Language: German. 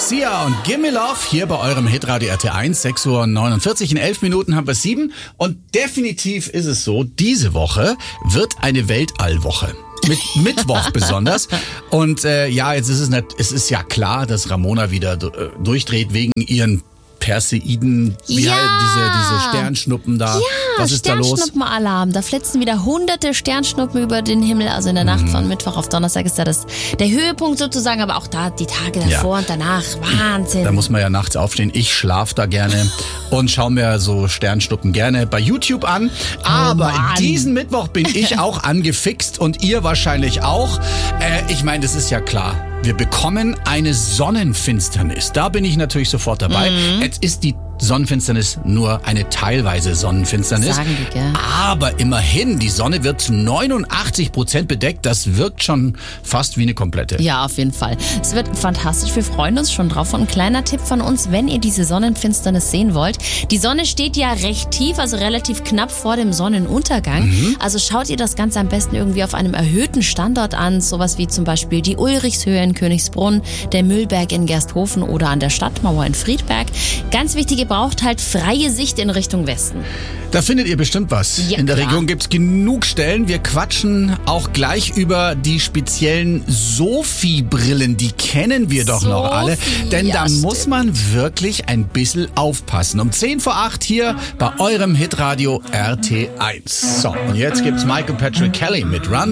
Sia und Gimme Love hier bei eurem Hitradio RT1, 6:49 Uhr. In 11 Minuten haben wir 7. Und definitiv ist es so, diese Woche wird eine Weltallwoche. Mit Mittwoch besonders. Und jetzt ist es ist ja klar, dass Ramona wieder durchdreht wegen ihren Perseiden, diese Sternschnuppen da. Ja, was ist da los? Sternschnuppenalarm. Da flitzen wieder hunderte Sternschnuppen über den Himmel. Also in der Nacht von Mittwoch auf Donnerstag ist da der Höhepunkt sozusagen, aber auch da die Tage davor und danach. Wahnsinn. Da muss man ja nachts aufstehen. Ich schlafe da gerne und schaue mir so Sternschnuppen gerne bei YouTube an. Aber diesen Mittwoch bin ich auch angefixt und ihr wahrscheinlich auch. Ich meine, das ist ja klar. Wir bekommen eine Sonnenfinsternis. Da bin ich natürlich sofort dabei. Jetzt ist die Sonnenfinsternis nur eine teilweise Sonnenfinsternis. Sagen die, gell? Aber immerhin, die Sonne wird zu 89% bedeckt. Das wirkt schon fast wie eine komplette. Ja, auf jeden Fall. Es wird fantastisch. Wir freuen uns schon drauf. Und ein kleiner Tipp von uns, wenn ihr diese Sonnenfinsternis sehen wollt. Die Sonne steht ja recht tief, also relativ knapp vor dem Sonnenuntergang. Also schaut ihr das Ganze am besten irgendwie auf einem erhöhten Standort an. Sowas wie zum Beispiel die Ulrichshöhe in Königsbrunn, der Mühlberg in Gersthofen oder an der Stadtmauer in Friedberg. Ganz wichtig, ihr braucht halt freie Sicht in Richtung Westen. Da findet ihr bestimmt was. Ja, in der klar. Region gibt's genug Stellen. Wir quatschen auch gleich über die speziellen Sophie-Brillen. Die kennen wir doch noch alle. Denn ja, da muss man wirklich ein bisschen aufpassen. Um 7:50 hier bei eurem Hitradio RT1. So, und jetzt gibt's Michael Patrick Kelly mit Run